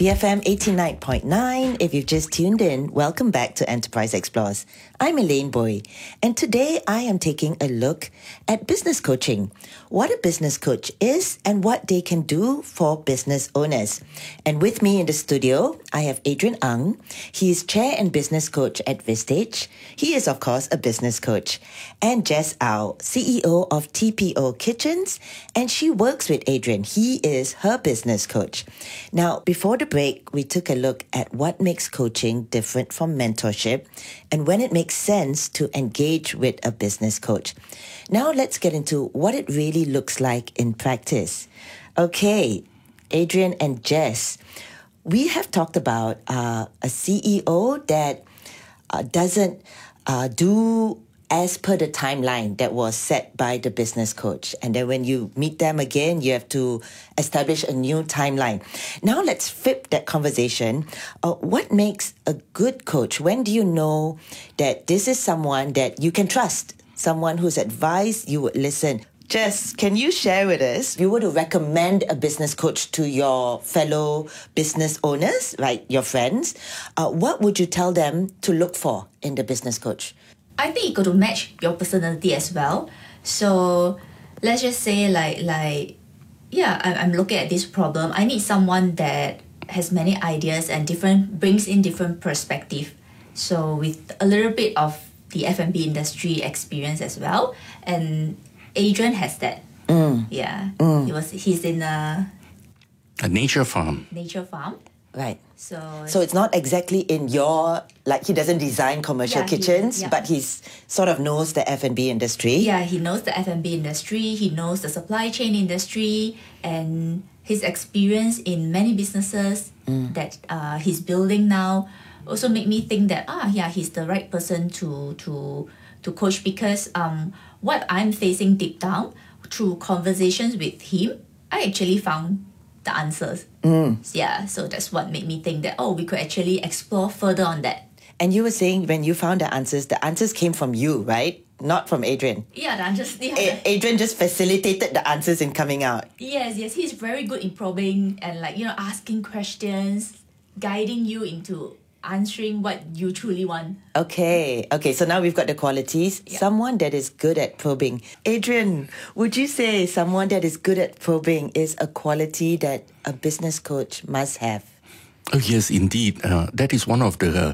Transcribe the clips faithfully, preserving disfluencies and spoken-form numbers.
B F M eighty-nine point nine. If you've just tuned in, welcome back to Enterprise Explores. I'm Elaine Boy, and today I am taking a look at business coaching, what a business coach is and what they can do for business owners. And with me in the studio, I have Adrian Ang. He is chair and business coach at Vistage. He is, of course, a business coach. And Jess Au, C E O of T P O Kitchens, and she works with Adrian. He is her business coach. Now, before the break, we took a look at what makes coaching different from mentorship and when it makes sense to engage with a business coach. Now let's get into what it really looks like in practice. Okay, Adrian and Jess, we have talked about uh, a C E O that uh, doesn't uh, do as per the timeline that was set by the business coach. And then when you meet them again, you have to establish a new timeline. Now let's flip that conversation. Uh, what makes a good coach? When do you know that this is someone that you can trust? Someone whose advice you would listen? Jess, can you share with us, if you were to recommend a business coach to your fellow business owners, right, your friends, uh, what would you tell them to look for in the business coach? I think you got to match your personality as well. So let's just say like like yeah, I'm looking at this problem. I need someone that has many ideas and different brings in different perspective. So with a little bit of the F and B industry experience as well. And Adrian has that. Mm. Yeah. Mm. He was he's in a a nature farm. Nature farm. Right. So so it's not exactly in your, like he doesn't design commercial yeah, he, kitchens, yeah. but he's sort of knows the F and B industry. Yeah, he knows the F and B industry, he knows the supply chain industry, and his experience in many businesses mm. that uh, he's building now also make me think that, ah, yeah, he's the right person to to to coach because um, what I'm facing deep down, through conversations with him, I actually found the answers. Mm. Yeah, so that's what made me think that, oh, we could actually explore further on that. And you were saying when you found the answers, the answers came from you, right? Not from Adrian. Yeah, the answers... Yeah. A- Adrian just facilitated the answers in coming out. Yes, yes, he's very good in probing and like, you know, asking questions, guiding you into answering what you truly want. Okay, okay, so now we've got the qualities. Yeah. Someone that is good at probing. Adrian, would you say someone that is good at probing is a quality that a business coach must have? Oh, yes, indeed. Uh, that is one of the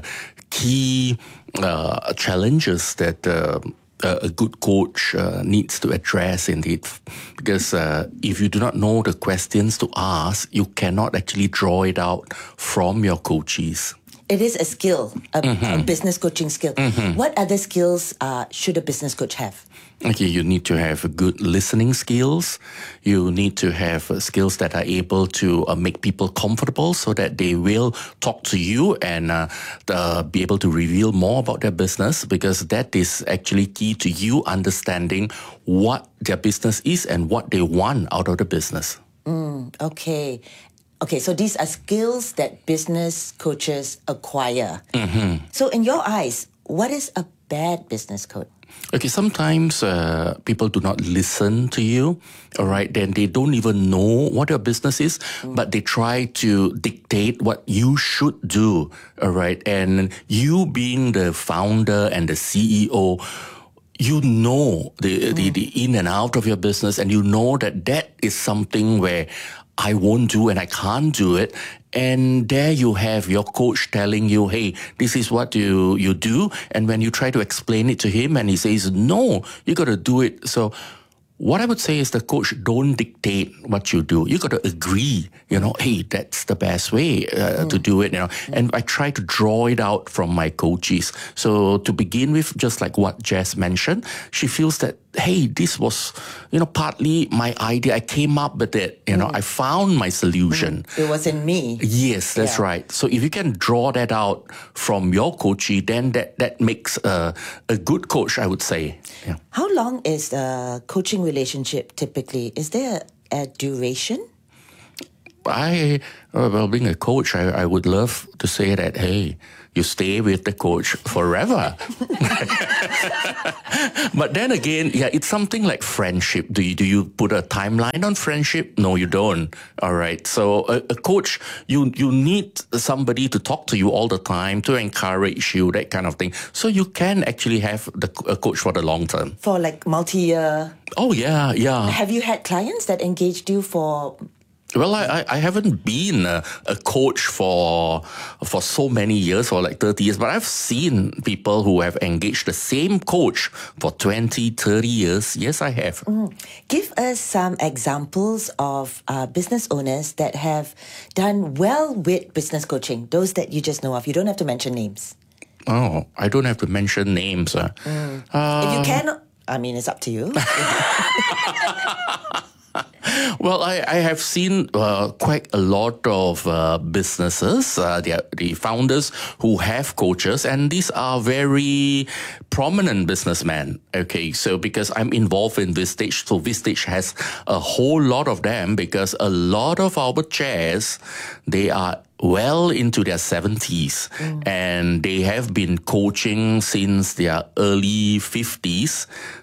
key uh, challenges that uh, a good coach uh, needs to address, indeed. Because uh, if you do not know the questions to ask, you cannot actually draw it out from your coachees. It is a skill, a, mm-hmm. a business coaching skill. Mm-hmm. What other skills uh, should a business coach have? Okay, you need to have good listening skills. You need to have uh, skills that are able to uh, make people comfortable so that they will talk to you and uh, uh, be able to reveal more about their business, because that is actually key to you understanding what their business is and what they want out of the business. Mm, okay. Okay, so these are skills that business coaches acquire. Mm-hmm. So in your eyes, what is a bad business coach? Okay, sometimes uh, people do not listen to you, all right? Then they don't even know what your business is, mm. but they try to dictate what you should do, all right? And you being the founder and the C E O, you know the, mm. the, the in and out of your business, and you know that that is something where I won't do and I can't do it. And there you have your coach telling you, hey, this is what you, you do. And when you try to explain it to him and he says, no, you got to do it. So what I would say is the coach don't dictate what you do. You got to agree, you know, hey, that's the best way uh, mm. to do it, you know. Mm. And I try to draw it out from my coaches. So to begin with, just like what Jess mentioned, she feels that, hey, this was, you know, partly my idea. I came up with it, you know, mm. I found my solution. Mm. It wasn't me. Yes, that's yeah. right. So if you can draw that out from your coachee, then that, that makes a, a good coach, I would say. Yeah. How long is the coaching relationship typically? Is there a, a duration? I, uh, well, being a coach, I, I would love to say that, hey, you stay with the coach forever. But then again, yeah, it's something like friendship. Do you, do you put a timeline on friendship? No, you don't. All right. So a, a coach, you, you need somebody to talk to you all the time, to encourage you, that kind of thing. So you can actually have the, a coach for the long term. For like multi-year. Oh, yeah, yeah. Have you had clients that engaged you for... Well, I, I haven't been a, a coach for for so many years, for like thirty years, but I've seen people who have engaged the same coach for twenty, thirty years. Yes, I have. Mm. Give us some examples of uh, business owners that have done well with business coaching, those that you just know of. You don't have to mention names. Oh, I don't have to mention names. Uh. Mm. Um, if you can, I mean, it's up to you. Well, I, I have seen uh, quite a lot of uh, businesses, uh, the, the founders who have coaches, and these are very prominent businessmen. Okay, so because I'm involved in Vistage, so Vistage has a whole lot of them, because a lot of our chairs, they are well into their seventies, mm. and they have been coaching since their early fifties.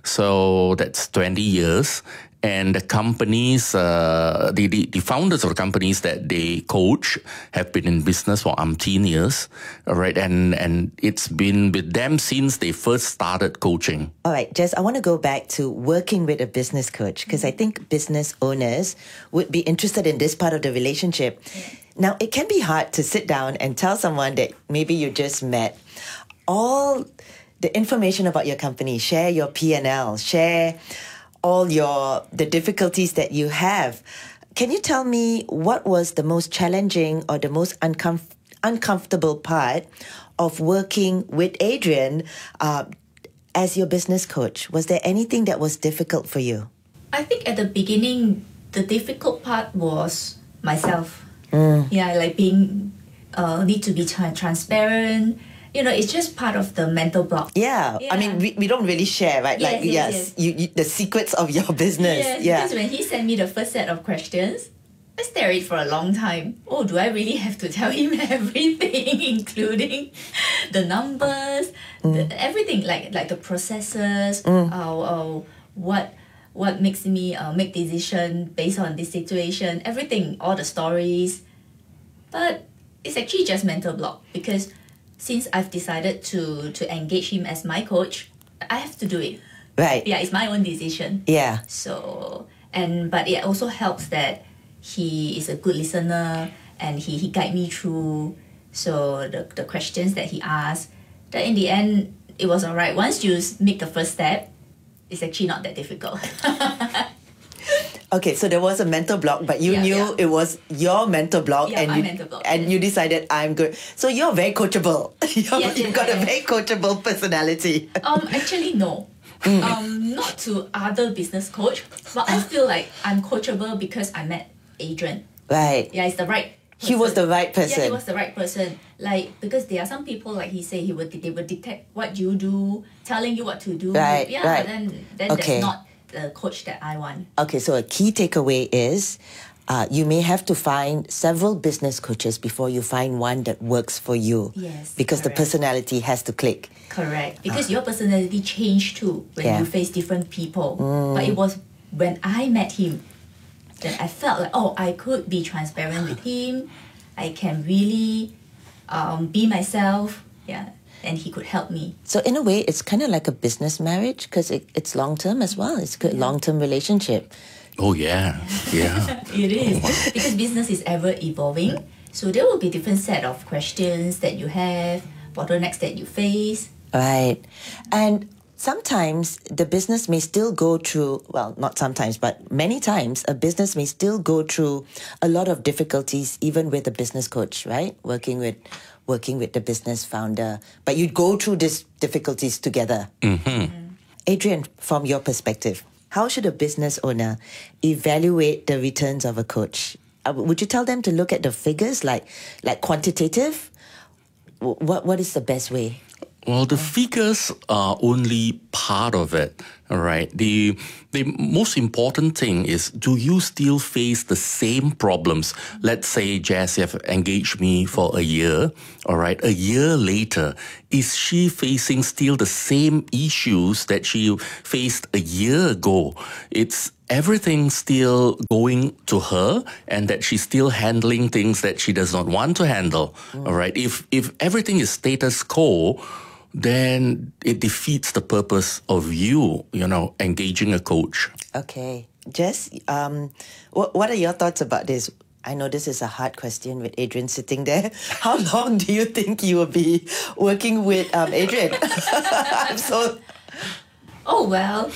So that's twenty years. And the companies, uh, the, the, the founders of the companies that they coach have been in business for umpteen years, all right? And, and it's been with them since they first started coaching. All right, Jess, I want to go back to working with a business coach, because I think business owners would be interested in this part of the relationship. Yeah. Now, it can be hard to sit down and tell someone that maybe you just met all the information about your company, share your P and L, share all your the difficulties that you have. Can you tell me what was the most challenging or the most uncom- uncomfortable part of working with Adrian uh, as your business coach? Was there anything that was difficult for you? I think at the beginning, the difficult part was myself. Mm. Yeah, like being, uh, need to be tra- transparent. You know, it's just part of the mental block. Yeah, yeah. I mean, we, we don't really share, right? Yes, like, yes, yes, yes. You, you, the secrets of your business. Yes, yeah. Because when he sent me the first set of questions, I stared at it for a long time. Oh, do I really have to tell him everything, including the numbers, mm. the, everything, like like the processes, mm. uh, uh, what what makes me uh, make decision based on this situation, everything, all the stories. But it's actually just mental block, because since I've decided to to engage him as my coach, I have to do it. Right. Yeah, it's my own decision. Yeah. So, and but it also helps that he is a good listener, and he, he guide me through. So the, the questions that he asked, that in the end, it was all right. Once you make the first step, it's actually not that difficult. Okay, so there was a mental block, but you yeah, knew yeah. it was your mental block, yeah, and my you mental block, and yes. you decided I'm good. So you're very coachable. you're, yes, you've yes, got yes. a very coachable personality. um, actually no, mm. um, not to other business coach, but I feel like I'm coachable because I met Adrian. Right. Yeah, it's the right person. He was the right person. Yeah, he was the right person. Like, because there are some people, like he said, he would they would detect what you do, telling you what to do. Right, Yeah, right. but then then Okay. that's not the coach that I want. Okay, so a key takeaway is uh, you may have to find several business coaches before you find one that works for you. Yes, Because correct. the personality has to click. Correct. Because your personality changed too when Yeah. you face different people. But it was when I met him that I felt like, oh, I could be transparent with him. I can really um, be myself. Yeah. And he could help me. So in a way, it's kind of like a business marriage, because it, it's long-term as well. It's a good long-term relationship. Oh, yeah, yeah. It is. Because business is ever evolving. So there will be different set of questions that you have, bottlenecks that you face. Right. And sometimes the business may still go through, well, not sometimes, but many times, a business may still go through a lot of difficulties, even with a business coach, right? Working with working with the business founder. But you go through these difficulties together. Mm-hmm. Mm-hmm. Adrian, from your perspective, how should a business owner evaluate the returns of a coach? Uh, would you tell them to look at the figures, like like quantitative? What What is the best way? Well, the figures are only part of it, all right? The the most important thing is, do you still face the same problems? Let's say, Jess, you have engaged me for a year, all right? A year later, is she facing still the same issues that she faced a year ago? It's everything still going to her, and that she's still handling things that she does not want to handle, mm. all right? If if everything is status quo, then it defeats the purpose of you, you know, engaging a coach. Okay. Jess, um, what, what are your thoughts about this? I know this is a hard question with Adrian sitting there. How long do you think you will be working with um, Adrian? I'm so... Oh, well,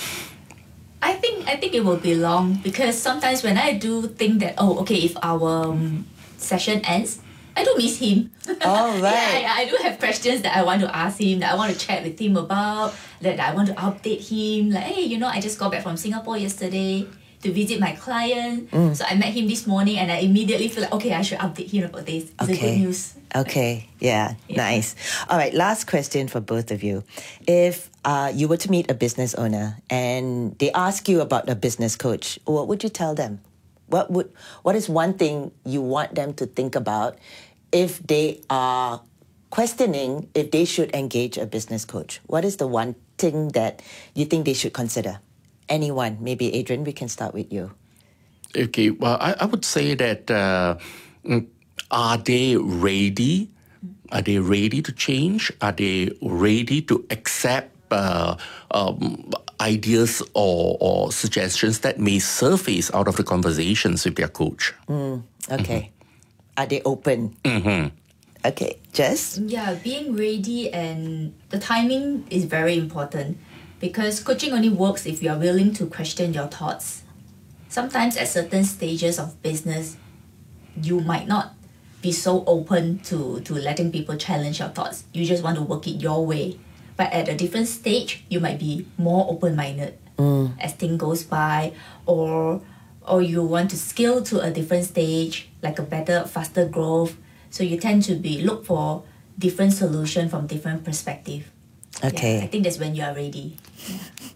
I think I think it will be long, because sometimes when I do think that, oh, okay, if our um, session ends, I do miss him. Oh, right. yeah, I, I do have questions that I want to ask him, that I want to chat with him about, that I want to update him. Like, hey, you know, I just got back from Singapore yesterday to visit my client. Mm. So I met him this morning, and I immediately feel like, okay, I should update him about this. It's okay. a good news. Okay, yeah, yeah, nice. All right, last question for both of you. If uh, you were to meet a business owner and they ask you about a business coach, what would you tell them? What would what is one thing you want them to think about if they are questioning if they should engage a business coach? What is the one thing that you think they should consider? Anyone, maybe Adrian, we can start with you. Okay, well, I, I would say that uh, are they ready? Are they ready to change? Are they ready to accept uh, um, ideas or, or suggestions that may surface out of the conversations with their coach? Mm, okay. Mm-hmm. Are they open? Mm-hmm. Okay. Jess? Yeah, being ready, and the timing is very important, because coaching only works if you are willing to question your thoughts. Sometimes at certain stages of business, you might not be so open to, to letting people challenge your thoughts. You just want to work it your way. But at a different stage, you might be more open-minded mm. as things goes by, or or you want to scale to a different stage, like a better, faster growth. So you tend to be look for different solution from different perspective. Okay. Yeah, I think that's when you are ready. Yeah.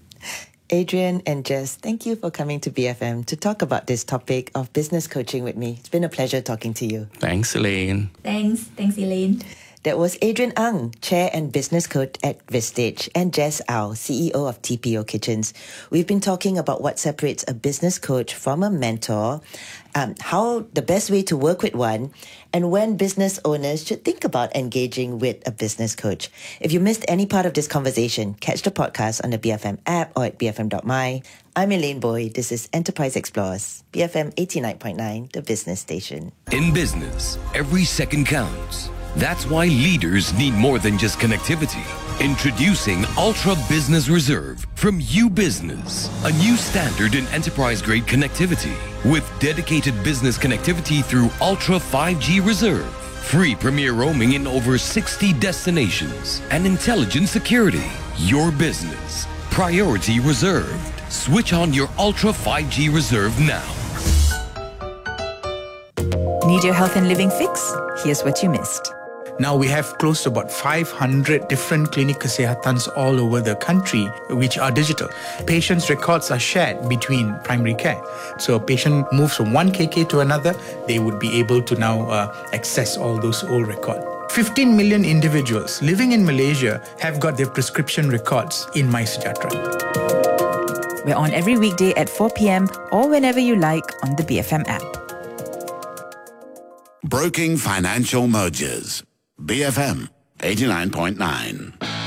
Adrian and Jess, thank you for coming to B F M to talk about this topic of business coaching with me. It's been a pleasure talking to you. Thanks, Elaine. Thanks. Thanks, Elaine. That was Adrian Ang, Chair and Business Coach at Vistage, and Jess Au, C E O of T P O Kitchens. We've been talking about what separates a business coach from a mentor, um, how the best way to work with one, and when business owners should think about engaging with a business coach. If you missed any part of this conversation, catch the podcast on the B F M app or at b f m dot m y. I'm Elaine Boy. This is Enterprise Explores, B F M eighty-nine point nine, the business station. In business, every second counts. That's why leaders need more than just connectivity. Introducing Ultra Business Reserve from U Business, a new standard in enterprise-grade connectivity with dedicated business connectivity through Ultra five G Reserve, free premier roaming in over sixty destinations, and intelligent security. Your business, priority reserved. Switch on your Ultra five G Reserve now. Need your health and living fix? Here's what you missed. Now we have close to about five hundred different clinic kesehatans all over the country, which are digital. Patients' records are shared between primary care. So a patient moves from one K K to another, they would be able to now uh, access all those old records. fifteen million individuals living in Malaysia have got their prescription records in MySejahtera. We're on every weekday at four p.m. or whenever you like on the B F M app. Broking financial mergers. B F M eighty-nine point nine.